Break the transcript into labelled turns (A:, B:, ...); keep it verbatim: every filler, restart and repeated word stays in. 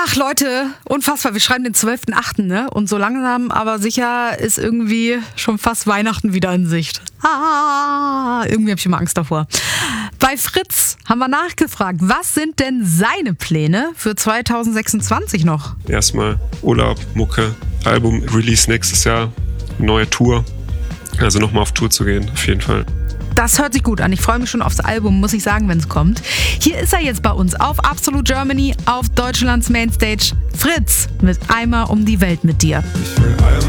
A: Ach Leute, unfassbar, wir schreiben den zwölften achten ne? Und so langsam, aber sicher ist irgendwie schon fast Weihnachten wieder in Sicht. Ah, irgendwie habe ich immer Angst davor. Bei Fritz haben wir nachgefragt, was sind denn seine Pläne für zwanzig sechsundzwanzig noch?
B: Erstmal Urlaub, Mucke, Album, Release nächstes Jahr, neue Tour. Also nochmal auf Tour zu gehen, auf jeden Fall.
A: Das hört sich gut an. Ich freue mich schon aufs Album, muss ich sagen, wenn es kommt. Hier ist er jetzt bei uns auf Absolut Germany, auf Deutschlands Mainstage. Fritz mit Einmal um die Welt mit dir.
B: Ich will